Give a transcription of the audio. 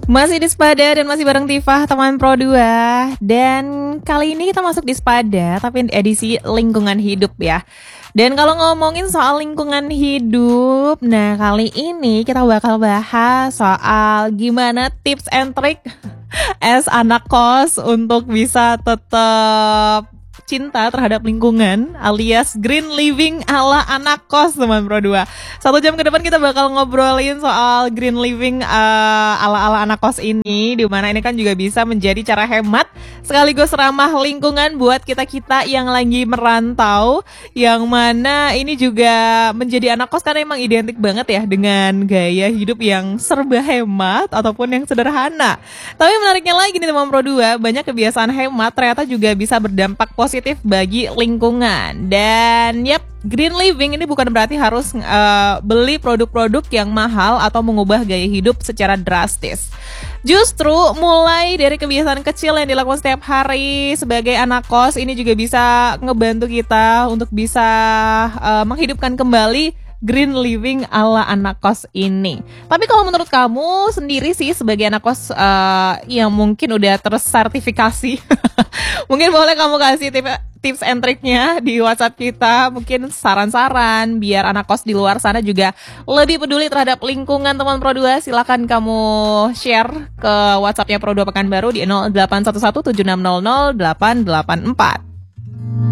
Masih di Spada dan masih bareng Tifah, teman Pro 2. Dan kali ini kita masuk di Spada, tapi edisi lingkungan hidup ya. Dan kalau ngomongin soal lingkungan hidup, nah kali ini kita bakal bahas soal gimana tips and trick as anak kos untuk bisa tetap cinta terhadap lingkungan alias green living ala anak kos, teman Pro 2. 1 jam ke depan kita bakal ngobrolin soal green living ala anak kos ini, dimana ini kan juga bisa menjadi cara hemat sekaligus ramah lingkungan buat kita-kita yang lagi merantau, yang mana ini juga menjadi anak kos karena emang identik banget ya dengan gaya hidup yang serba hemat ataupun yang sederhana. Tapi menariknya lagi nih teman Pro 2, banyak kebiasaan hemat ternyata juga bisa berdampak positif bagi lingkungan. Dan green living ini bukan berarti harus beli produk-produk yang mahal atau mengubah gaya hidup secara drastis. Justru mulai dari kebiasaan kecil yang dilakukan setiap hari sebagai anak kos ini juga bisa ngebantu kita untuk bisa menghidupkan kembali green living ala anak kos ini. Tapi kalau menurut kamu sendiri sih sebagai anak kos yang mungkin udah tersertifikasi, mungkin boleh kamu kasih tips and triknya di WhatsApp kita. Mungkin saran-saran biar anak kos di luar sana juga lebih peduli terhadap lingkungan, teman Pro 2. Silakan kamu share ke WhatsAppnya Pro 2 Pekanbaru di 0811 7600 884.